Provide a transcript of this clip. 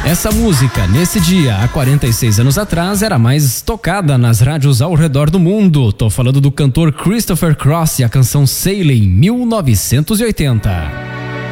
Essa música, nesse dia, há 46 anos atrás, era mais tocada nas rádios ao redor do mundo. Tô falando do cantor Christopher Cross e a canção Sailing, 1980.